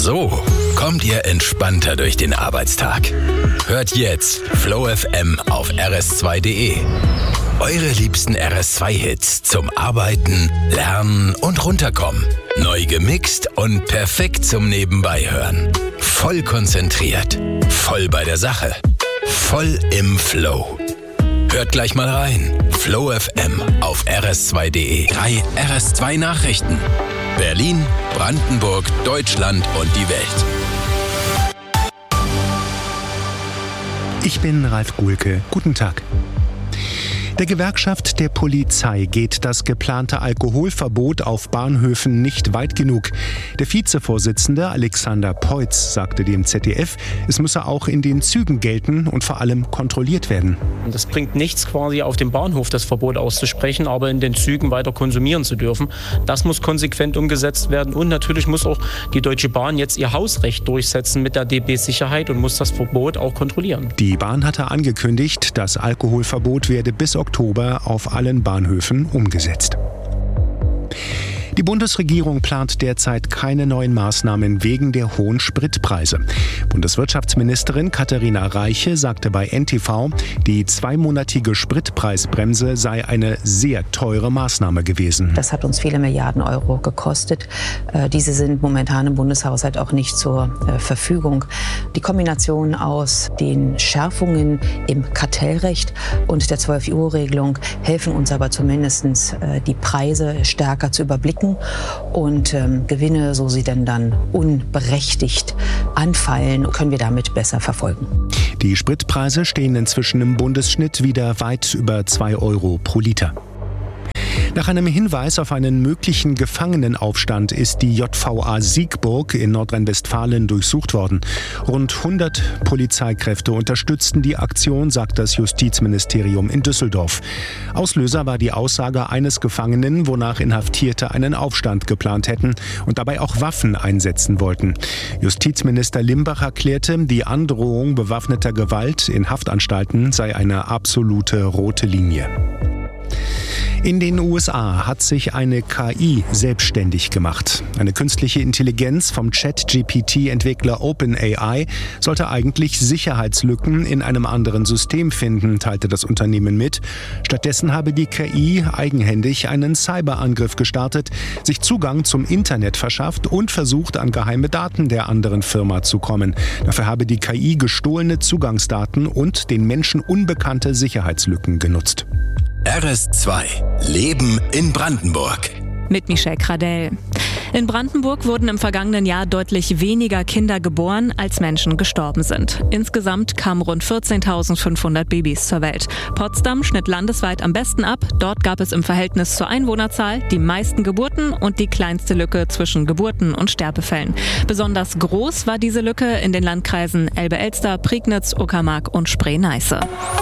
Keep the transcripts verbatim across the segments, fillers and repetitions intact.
So kommt ihr entspannter durch den Arbeitstag. Hört jetzt Flow F M auf R S zwei Punkt D E. Eure liebsten R S zwei Hits zum Arbeiten, Lernen und Runterkommen. Neu gemixt und perfekt zum Nebenbeihören. Voll konzentriert, voll bei der Sache, voll im Flow. Hört gleich mal rein. Flow F M auf R S zwei Punkt D E. Drei R S zwei Nachrichten. Berlin, Brandenburg, Deutschland und die Welt. Ich bin Ralf Guhlke. Guten Tag. Der Gewerkschaft der Polizei geht das geplante Alkoholverbot auf Bahnhöfen nicht weit genug. Der Vizevorsitzende Alexander Peutz sagte dem Z D F, es müsse auch in den Zügen gelten und vor allem kontrolliert werden. Das bringt nichts, quasi auf dem Bahnhof das Verbot auszusprechen, aber in den Zügen weiter konsumieren zu dürfen. Das muss konsequent umgesetzt werden und natürlich muss auch die Deutsche Bahn jetzt ihr Hausrecht durchsetzen mit der D B-Sicherheit und muss das Verbot auch kontrollieren. Die Bahn hatte angekündigt, das Alkoholverbot werde bis Oktober auf allen Bahnhöfen umgesetzt. Die Bundesregierung plant derzeit keine neuen Maßnahmen wegen der hohen Spritpreise. Bundeswirtschaftsministerin Katharina Reiche sagte bei N T V, die zweimonatige Spritpreisbremse sei eine sehr teure Maßnahme gewesen. Das hat uns viele Milliarden Euro gekostet. Diese sind momentan im Bundeshaushalt auch nicht zur Verfügung. Die Kombination aus den Schärfungen im Kartellrecht und der zwölf-Uhr-Regelung helfen uns aber zumindest, die Preise stärker zu überblicken und ähm, Gewinne, so sie denn dann unberechtigt anfallen, können wir damit besser verfolgen. Die Spritpreise stehen inzwischen im Bundesschnitt wieder weit über zwei Euro pro Liter. Nach einem Hinweis auf einen möglichen Gefangenenaufstand ist die J V A Siegburg in Nordrhein-Westfalen durchsucht worden. Rund hundert Polizeikräfte unterstützten die Aktion, sagt das Justizministerium in Düsseldorf. Auslöser war die Aussage eines Gefangenen, wonach Inhaftierte einen Aufstand geplant hätten und dabei auch Waffen einsetzen wollten. Justizminister Limbach erklärte, die Androhung bewaffneter Gewalt in Haftanstalten sei eine absolute rote Linie. In den U S A hat sich eine K I selbstständig gemacht. Eine künstliche Intelligenz vom Chat G P T-Entwickler OpenAI sollte eigentlich Sicherheitslücken in einem anderen System finden, teilte das Unternehmen mit. Stattdessen habe die K I eigenhändig einen Cyberangriff gestartet, sich Zugang zum Internet verschafft und versucht, an geheime Daten der anderen Firma zu kommen. Dafür habe die K I gestohlene Zugangsdaten und den Menschen unbekannte Sicherheitslücken genutzt. R S zwei Leben in Brandenburg. Mit Michelle Kradell. In Brandenburg wurden im vergangenen Jahr deutlich weniger Kinder geboren, als Menschen gestorben sind. Insgesamt kamen rund vierzehntausendfünfhundert Babys zur Welt. Potsdam schnitt landesweit am besten ab. Dort gab es im Verhältnis zur Einwohnerzahl die meisten Geburten und die kleinste Lücke zwischen Geburten und Sterbefällen. Besonders groß war diese Lücke in den Landkreisen Elbe-Elster, Prignitz, Uckermark und Spree-Neiße.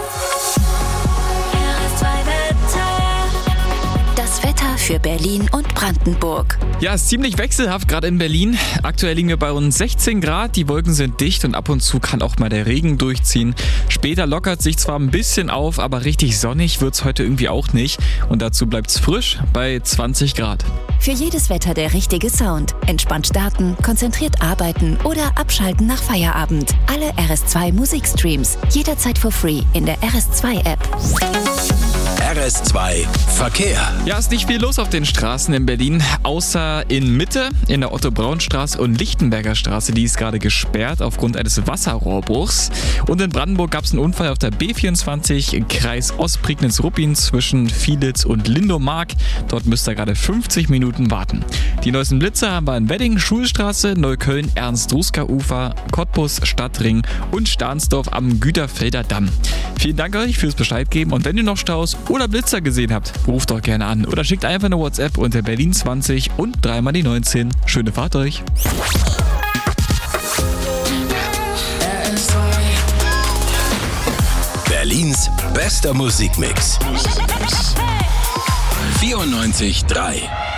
Für Berlin und Brandenburg. Ja, es ist ziemlich wechselhaft, gerade in Berlin. Aktuell liegen wir bei rund sechzehn Grad, die Wolken sind dicht und ab und zu kann auch mal der Regen durchziehen. Später lockert sich zwar ein bisschen auf, aber richtig sonnig wird es heute irgendwie auch nicht. Und dazu bleibt es frisch bei zwanzig Grad. Für jedes Wetter der richtige Sound. Entspannt starten, konzentriert arbeiten oder abschalten nach Feierabend. Alle R S zwei Musikstreams, jederzeit for free in der R S zwei App. R S zwei Verkehr. Ja, ist nicht viel los auf den Straßen in Berlin, außer in Mitte, in der Otto-Braun-Straße und Lichtenberger Straße. Die ist gerade gesperrt aufgrund eines Wasserrohrbruchs. Und in Brandenburg gab es einen Unfall auf der B vierundzwanzig im Kreis Ostprignitz-Ruppin zwischen Fielitz und Lindomark. Dort müsst ihr gerade fünfzig Minuten warten. Die neuesten Blitze haben wir in Wedding, Schulstraße, Neukölln, Ernst-Drusker-Ufer, Cottbus, Stadtring und Stahnsdorf am Güterfelder Damm. Vielen Dank euch fürs Bescheid geben und wenn ihr noch Staus oder Blitzer gesehen habt, ruft doch gerne an oder schickt einfach eine WhatsApp unter Berlin zwanzig und dreimal die neunzehn. Schöne Fahrt euch! Berlins bester Musikmix. vierundneunzig Komma drei